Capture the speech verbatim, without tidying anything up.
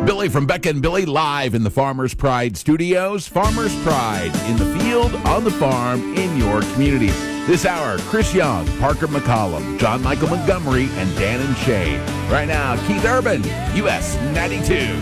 Billy from Becca and Billy live in the Farmers Pride Studios. Farmers Pride in the field, on the farm, in your community. This hour, Chris Young, Parker McCollum, John Michael Montgomery, and Dan and Shay. Right now, Keith Urban, U S ninety-two.